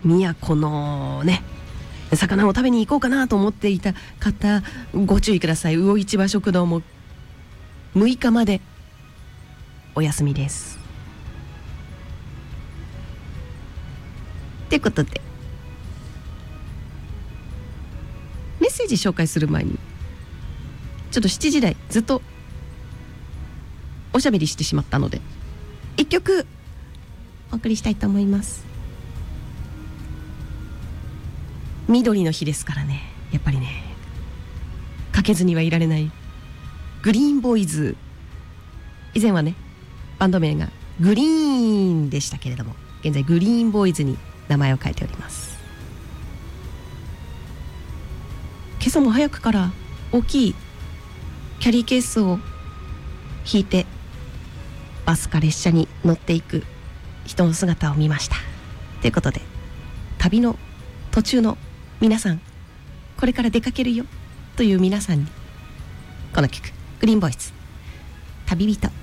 宮古のね魚を食べに行こうかなと思っていた方ご注意ください。魚市場食堂も6日までお休みです。ということでメッセージ紹介する前にちょっと7時台ずっとおしゃべりしてしまったので1曲お送りしたいと思います。緑の日ですからね、やっぱりねかけずにはいられないグリーンボーイズ。以前はねバンド名がグリーンでしたけれども、現在グリーンボーイズに名前を変えております。今朝も早くから大きいキャリーケースを引いてバスか列車に乗っていく人の姿を見ました。ということで旅の途中の皆さん、これから出かけるよという皆さんにこの曲グリーンボーイズ旅人